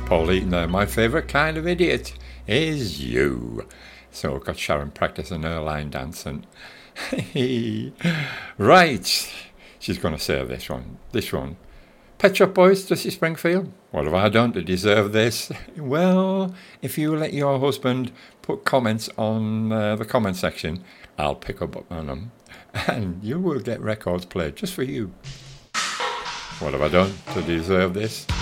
Pauline there. My favourite kind of idiot is you. So I've got Sharon practicing her line dancing. Right. She's going to say this one. Pet Shop Boys, Dusty Springfield. What have I done to deserve this? Well, if you let your husband put comments on the comment section, I'll pick up on them. And you will get records played just for you. What have I done to deserve this?